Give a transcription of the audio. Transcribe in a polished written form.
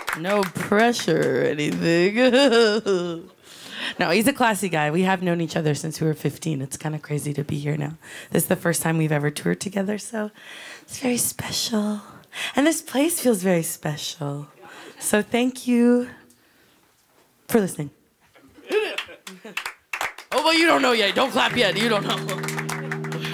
No pressure or anything. No, he's a classy guy. We have known each other since we were 15. It's kind of crazy to be here now. This is the first time we've ever toured together, so it's very special. And this place feels very special. So thank you for listening. Oh, well, you don't know yet. Don't clap yet. You don't know.